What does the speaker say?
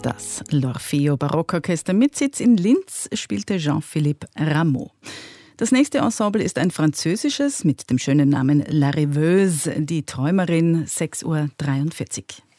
Das L'Orfeo Barockorchester mit Sitz in Linz spielte Jean-Philippe Rameau. Das nächste Ensemble ist ein französisches mit dem schönen Namen La Rêveuse, die Träumerin, 6:43 Uhr.